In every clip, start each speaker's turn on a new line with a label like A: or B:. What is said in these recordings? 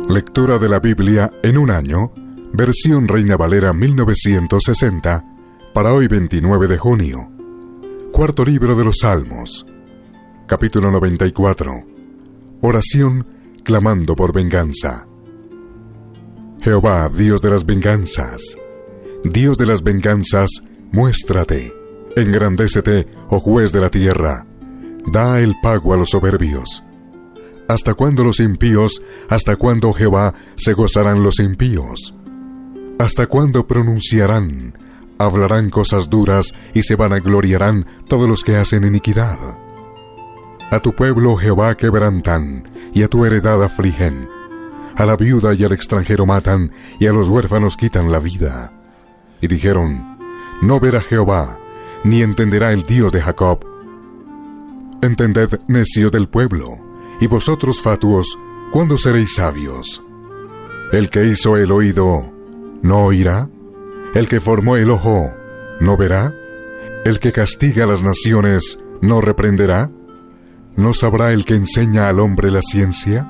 A: Lectura de la Biblia en un año, versión Reina Valera 1960, para hoy 29 de junio. Cuarto libro de los Salmos, capítulo 94. Oración clamando por venganza. Jehová, Dios de las venganzas, Dios de las venganzas, muéstrate, engrandécete, oh juez de la tierra, da el pago a los soberbios. ¿Hasta cuándo los impíos, hasta cuándo, Jehová, se gozarán los impíos? ¿Hasta cuándo pronunciarán, hablarán cosas duras y se vanagloriarán todos los que hacen iniquidad? A tu pueblo, Jehová, quebrantan, y a tu heredad afligen. A la viuda y al extranjero matan, y a los huérfanos quitan la vida. Y dijeron, no verá Jehová, ni entenderá el Dios de Jacob. Entended, necios del pueblo, y vosotros, fatuos, ¿cuándo seréis sabios? El que hizo el oído, ¿no oirá? El que formó el ojo, ¿no verá? El que castiga a las naciones, ¿no reprenderá? ¿No sabrá el que enseña al hombre la ciencia?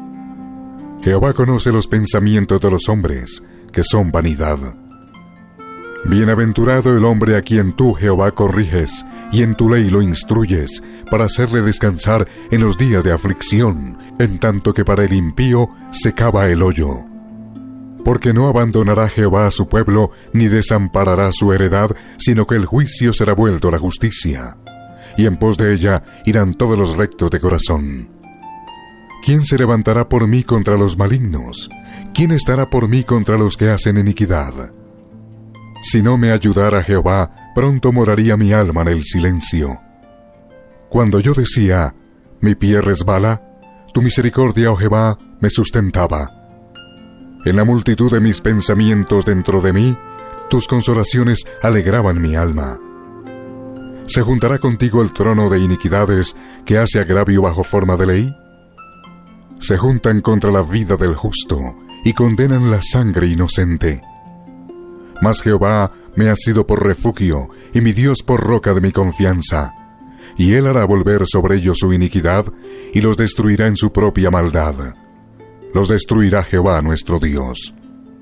A: Jehová conoce los pensamientos de los hombres, que son vanidad. Bienaventurado el hombre a quien tú, Jehová, corriges, y en tu ley lo instruyes, para hacerle descansar en los días de aflicción, en tanto que para el impío se cava el hoyo. Porque no abandonará Jehová a su pueblo, ni desamparará su heredad, sino que el juicio será vuelto a la justicia, y en pos de ella irán todos los rectos de corazón. ¿Quién se levantará por mí contra los malignos? ¿Quién estará por mí contra los que hacen iniquidad? Si no me ayudara Jehová, pronto moraría mi alma en el silencio. Cuando yo decía, mi pie resbala, tu misericordia, oh Jehová, me sustentaba. En la multitud de mis pensamientos dentro de mí, tus consolaciones alegraban mi alma. ¿Se juntará contigo el trono de iniquidades que hace agravio bajo forma de ley? Se juntan contra la vida del justo y condenan la sangre inocente. Mas Jehová me ha sido por refugio, y mi Dios por roca de mi confianza. Y Él hará volver sobre ellos su iniquidad, y los destruirá en su propia maldad. Los destruirá Jehová nuestro Dios.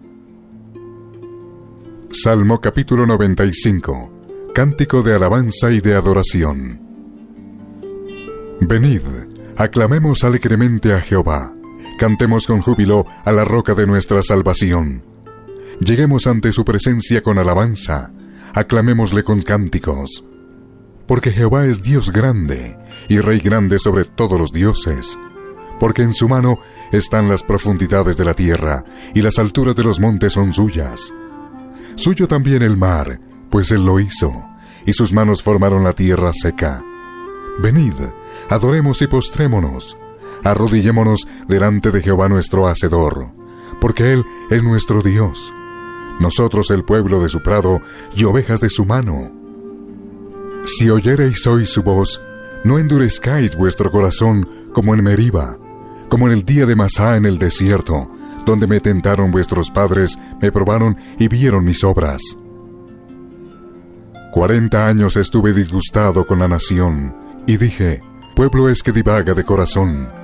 A: Salmo capítulo 95. Cántico de alabanza y de adoración. Venid, aclamemos alegremente a Jehová. Cantemos con júbilo a la roca de nuestra salvación. Lleguemos ante su presencia con alabanza, aclamémosle con cánticos. Porque Jehová es Dios grande, y Rey grande sobre todos los dioses. Porque en su mano están las profundidades de la tierra, y las alturas de los montes son suyas. Suyo también el mar, pues Él lo hizo, y sus manos formaron la tierra seca. Venid, adoremos y postrémonos, arrodillémonos delante de Jehová nuestro Hacedor, porque Él es nuestro Dios. Nosotros el pueblo de su prado y ovejas de su mano. Si oyereis hoy su voz, no endurezcáis vuestro corazón como en Meriba, como en el día de Masá en el desierto, donde me tentaron vuestros padres, me probaron y vieron mis obras. 40 años estuve disgustado con la nación, y dije, pueblo es que divaga de corazón,